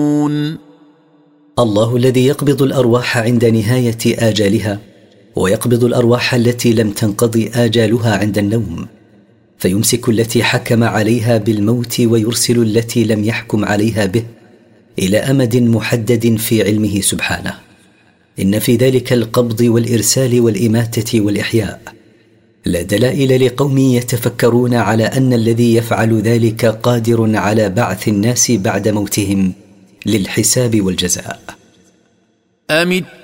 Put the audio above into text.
الله الذي يقبض الأرواح عند نهاية آجالها، ويقبض الأرواح التي لم تنقضي آجالها عند النوم، فيمسك التي حكم عليها بالموت ويرسل التي لم يحكم عليها به إلى أمد محدد في علمه سبحانه. إن في ذلك القبض والإرسال والإماتة والإحياء لدلائل لقوم يتفكرون على أن الذي يفعل ذلك قادر على بعث الناس بعد موتهم للحساب والجزاء.